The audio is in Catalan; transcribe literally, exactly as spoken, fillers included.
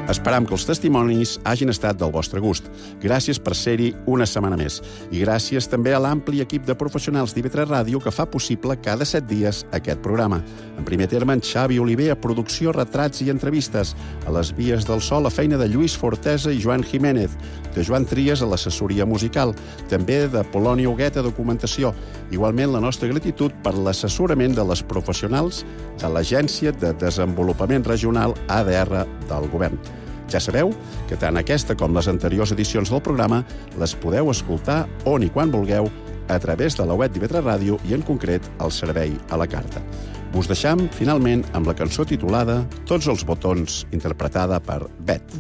Esperam que els testimonis hagin estat del vostre gust. Gràcies per ser-hi una setmana més. I gràcies també a l'ampli equip de professionals d'I V tres Ràdio que fa possible cada set dies aquest programa. En primer terme, en Xavi Oliver, a producció, retrats i entrevistes. A les vies del so, la feina de Lluís Fortesa i Joan Jiménez. De Joan Trias a l'assessoria musical. També de Polònia Huguet a documentació. Igualment, la nostra gratitud per l'assessorament de les professionals de l'Agència de Desenvolupament Regional A D R del Govern. Ja sabeu que tant aquesta com les anteriors edicions del programa les podeu escoltar on i quan vulgueu a través de la web d'I V tres Ràdio i, en concret, al servei a la carta. Us deixam, finalment, amb la cançó titulada Tots els botons, interpretada per Bet.